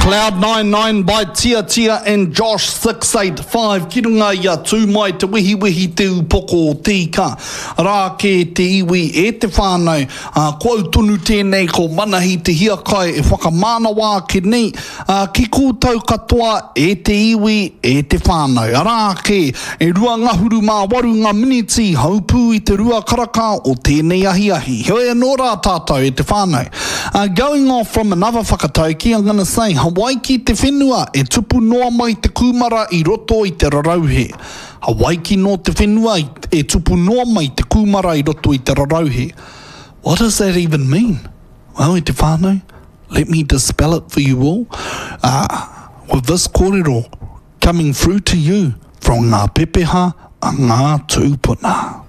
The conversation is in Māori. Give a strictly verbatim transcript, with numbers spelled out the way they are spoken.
Cloud nine nine by Tia Tia and Josh six eight five. Ki runga ia tū mai te wihi wihi te upoko tika. Rā ke te iwi e te whānau. Uh, Kua utunu tēnei ko manahi te hia kai e whakamānawa ke nei. Uh, ki kūtau katoa e te iwi e te whānau. Rā ke e rua ngahuru mā waru ngā miniti haupū i te rua karaka o tēnei ahi ahi. Hoi anō rā tātou e te whānau. Uh, going off from another whakatauki, I'm going to say Hawaii ki te whenua e tupu noa mai te kumara i roto i te rarauhe. Hawaii ki no te whenua e tupu noa mai te kumara i roto i te rarauhe. What does that even mean? Well, i te whānau, let me dispel it for you all. Uh, with this kōrero coming through to you from Ngā Pepeha a Ngā Tūpuna.